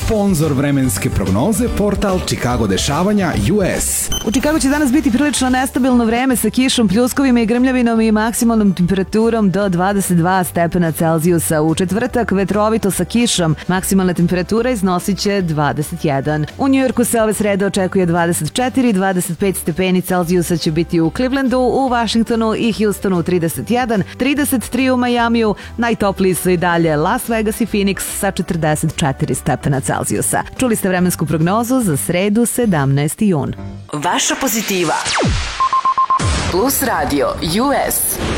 Sponzor vremenske prognoze, portal Chicago dešavanja US. U Chicagu će danas biti prilično nestabilno vreme sa kišom, pljuskovima i grmljavinom i maksimalnom temperaturom do 22 stepena Celzijusa. U četvrtak vetrovito sa kišom, maksimalna temperatura iznosit će 21. U Njujorku se ove srede očekuje 24, 25 stepeni Celzijusa će biti u Clevelandu, u Washingtonu i Houstonu 31, 33 u Majamiju, najtopliji su i dalje Las Vegas i Phoenix sa 44 stepena Celzijusa. Čuli ste vremensku prognozu za sredu 17. jun. Vaša pozitiva. Plus Radio US.